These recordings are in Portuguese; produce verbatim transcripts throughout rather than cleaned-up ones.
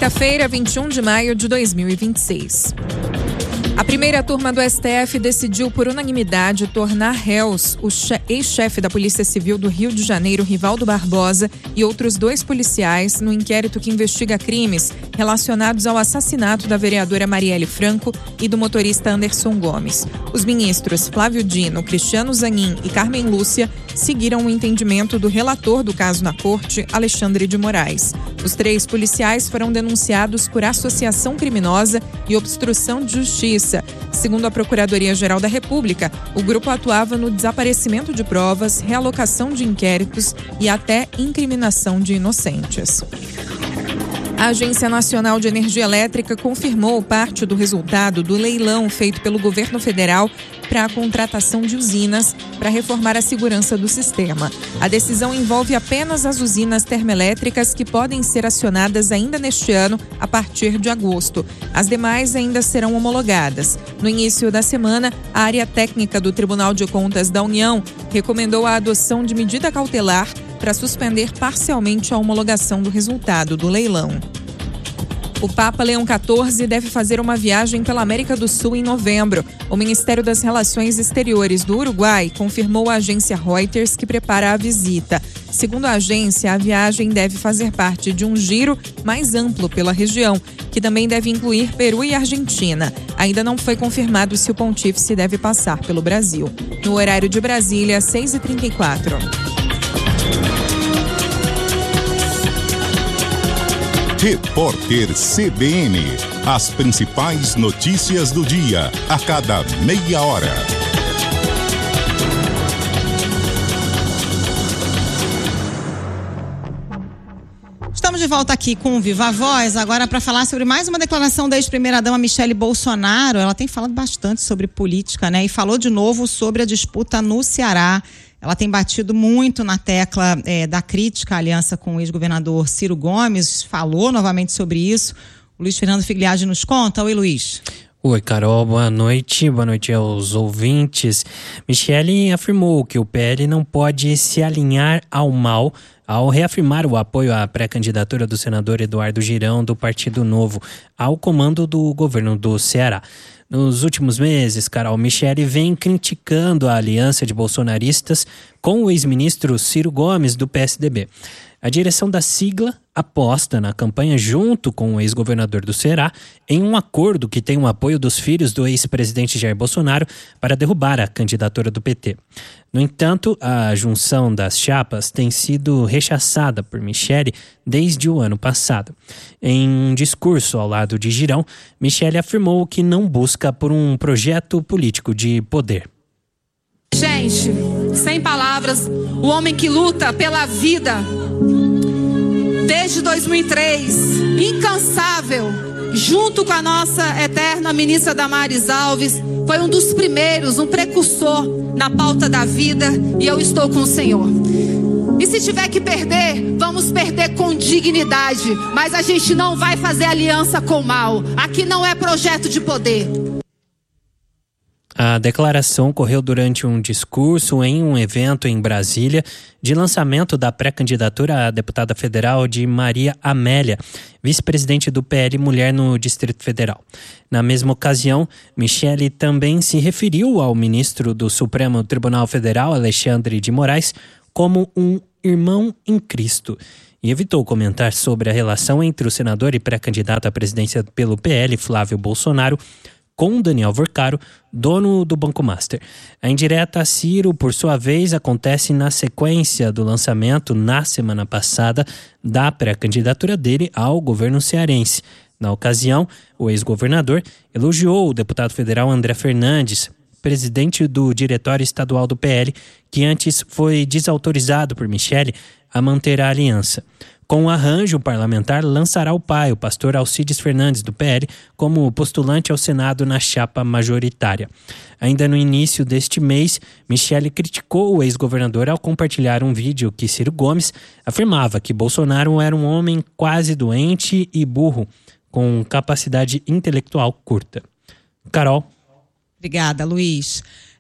Quinta-feira, vinte e um de maio de dois mil e vinte e seis. A primeira turma do S T F decidiu por unanimidade tornar réus o ex-chefe da Polícia Civil do Rio de Janeiro, Rivaldo Barbosa, e outros dois policiais no inquérito que investiga crimes relacionados ao assassinato da vereadora Marielle Franco e do motorista Anderson Gomes. Os ministros Flávio Dino, Cristiano Zanin e Carmen Lúcia seguiram o entendimento do relator do caso na corte, Alexandre de Moraes. Os três policiais foram denunciados por associação criminosa e obstrução de justiça. Segundo a Procuradoria-Geral da República, o grupo atuava no desaparecimento de provas, realocação de inquéritos e até incriminação de inocentes. A Agência Nacional de Energia Elétrica confirmou parte do resultado do leilão feito pelo governo federal para a contratação de usinas para reformar a segurança do sistema. A decisão envolve apenas as usinas termoelétricas que podem ser acionadas ainda neste ano, a partir de agosto. As demais ainda serão homologadas. No início da semana, a área técnica do Tribunal de Contas da União recomendou a adoção de medida cautelar para suspender parcialmente a homologação do resultado do leilão. O Papa Leão quatorze deve fazer uma viagem pela América do Sul em novembro. O Ministério das Relações Exteriores do Uruguai confirmou à agência Reuters que prepara a visita. Segundo a agência, a viagem deve fazer parte de um giro mais amplo pela região, que também deve incluir Peru e Argentina. Ainda não foi confirmado se o pontífice deve passar pelo Brasil. No horário de Brasília, seis e trinta e quatro. Repórter C B N. As principais notícias do dia, a cada meia hora. Estamos de volta aqui com o Viva Voz, agora para falar sobre mais uma declaração da ex-primeira-dama Michele Bolsonaro. Ela tem falado bastante sobre política, né? E falou de novo sobre a disputa no Ceará. Ela tem batido muito na tecla é, da crítica à aliança com o ex-governador Ciro Gomes, falou novamente sobre isso. O Luiz Fernando Figliage nos conta. Oi, Luiz. Oi, Carol, boa noite. Boa noite aos ouvintes. Michele afirmou que o P L não pode se alinhar ao mal ao reafirmar o apoio à pré-candidatura do senador Eduardo Girão, do Partido Novo, ao comando do governo do Ceará. Nos últimos meses, Carol, Michele vem criticando a aliança de bolsonaristas com o ex-ministro Ciro Gomes, do P S D B. A direção da sigla aposta na campanha junto com o ex-governador do Ceará em um acordo que tem o apoio dos filhos do ex-presidente Jair Bolsonaro para derrubar a candidatura do P T. No entanto, a junção das chapas tem sido rechaçada por Michele desde o ano passado. Em um discurso ao lado de Girão, Michele afirmou que não busca por um projeto político de poder. Gente, sem palavras, o homem que luta pela vida desde dois mil e três, incansável, junto com a nossa eterna ministra Damares Alves, foi um dos primeiros, um precursor na pauta da vida, e eu estou com o Senhor. E se tiver que perder, vamos perder com dignidade, mas a gente não vai fazer aliança com o mal. Aqui não é projeto de poder. A declaração ocorreu durante um discurso em um evento em Brasília de lançamento da pré-candidatura à deputada federal de Maria Amélia, vice-presidente do P L Mulher no Distrito Federal. Na mesma ocasião, Michele também se referiu ao ministro do Supremo Tribunal Federal, Alexandre de Moraes, como um irmão em Cristo, e evitou comentar sobre a relação entre o senador e pré-candidato à presidência pelo P L, Flávio Bolsonaro, com Daniel Vorcaro, dono do Banco Master. A indireta a Ciro, por sua vez, acontece na sequência do lançamento, na semana passada, da pré-candidatura dele ao governo cearense. Na ocasião, o ex-governador elogiou o deputado federal André Fernandes, presidente do Diretório Estadual do P L, que antes foi desautorizado por Michele a manter a aliança. Com o arranjo, o parlamentar lançará o pai, o pastor Alcides Fernandes, do P L, como postulante ao Senado na chapa majoritária. Ainda no início deste mês, Michele criticou o ex-governador ao compartilhar um vídeo que Ciro Gomes afirmava que Bolsonaro era um homem quase doente e burro, com capacidade intelectual curta. Carol. Obrigada, Luiz.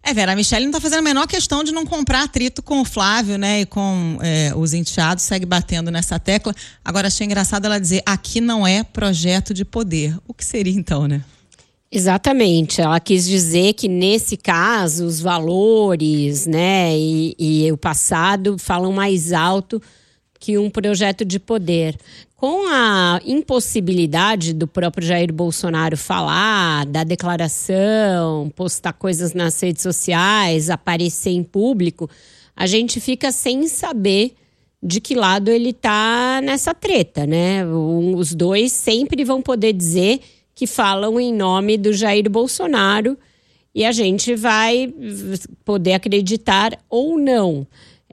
É, Vera, a Michelle não está fazendo a menor questão de não comprar atrito com o Flávio, né, e com é, os enteados, segue batendo nessa tecla. Agora, achei engraçado ela dizer, aqui não é projeto de poder. O que seria então, né? Exatamente, ela quis dizer que nesse caso os valores, né, e, e o passado falam mais alto que um projeto de poder. Com a impossibilidade do próprio Jair Bolsonaro falar, dar declaração, postar coisas nas redes sociais, aparecer em público, a gente fica sem saber de que lado ele está nessa treta, né? Os dois sempre vão poder dizer que falam em nome do Jair Bolsonaro e a gente vai poder acreditar ou não.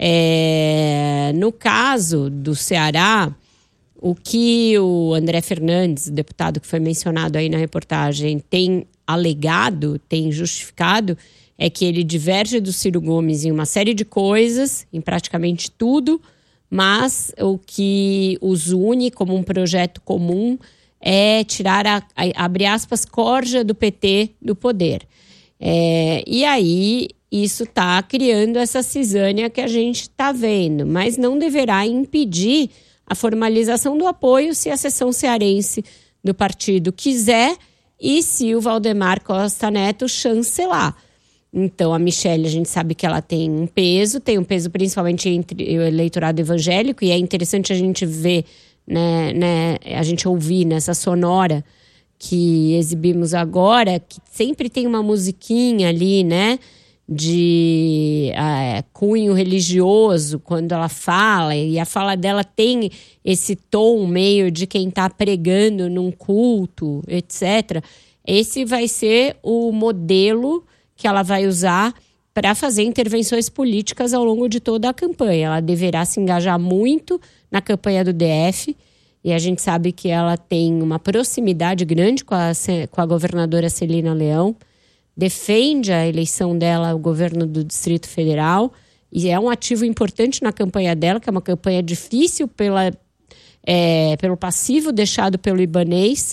É, no caso do Ceará, o que o André Fernandes, o deputado que foi mencionado aí na reportagem, tem alegado, tem justificado, é que ele diverge do Ciro Gomes em uma série de coisas, em praticamente tudo, mas o que os une como um projeto comum é tirar, a, a, abre aspas, corja do P T do poder. É, e aí, isso está criando essa cisânia que a gente está vendo, mas não deverá impedir a formalização do apoio se a seção cearense do partido quiser e se o Valdemar Costa Neto chancelar. Então, a Michelle, a gente sabe que ela tem um peso, tem um peso principalmente entre o eleitorado evangélico, e é interessante a gente ver, né, né, a gente ouvir nessa sonora que exibimos agora, que sempre tem uma musiquinha ali, né, de é, cunho religioso quando ela fala, e a fala dela tem esse tom meio de quem está pregando num culto, etcétera. Esse vai ser o modelo que ela vai usar para fazer intervenções políticas ao longo de toda a campanha. Ela deverá se engajar muito na campanha do D F, e a gente sabe que ela tem uma proximidade grande com a, com a governadora Celina Leão, defende a eleição dela ao governo do Distrito Federal, e é um ativo importante na campanha dela, que é uma campanha difícil pela, é, pelo passivo deixado pelo Ibanez,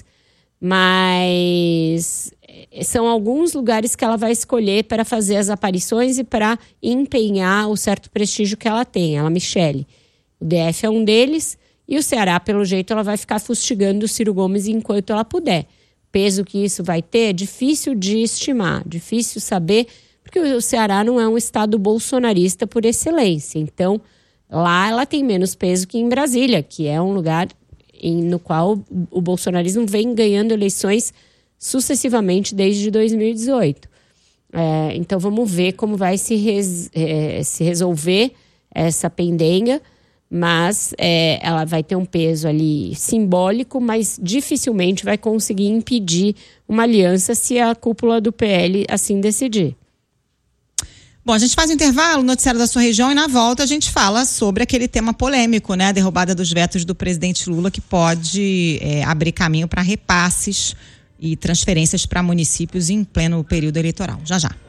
mas são alguns lugares que ela vai escolher para fazer as aparições e para empenhar o certo prestígio que ela tem, ela, Michelle. O D F é um deles, e o Ceará, pelo jeito, ela vai ficar fustigando o Ciro Gomes enquanto ela puder. Peso que isso vai ter é difícil de estimar, difícil saber, porque o Ceará não é um estado bolsonarista por excelência. Então, lá ela tem menos peso que em Brasília, que é um lugar em, no qual o bolsonarismo vem ganhando eleições sucessivamente desde dois mil e dezoito. É, então, vamos ver como vai se, res, é, se resolver essa pendenga, mas é, ela vai ter um peso ali simbólico, mas dificilmente vai conseguir impedir uma aliança se a cúpula do P L assim decidir. Bom, a gente faz um intervalo, noticiário da sua região, e na volta a gente fala sobre aquele tema polêmico, né? A derrubada dos vetos do presidente Lula, que pode é, abrir caminho para repasses e transferências para municípios em pleno período eleitoral. Já já.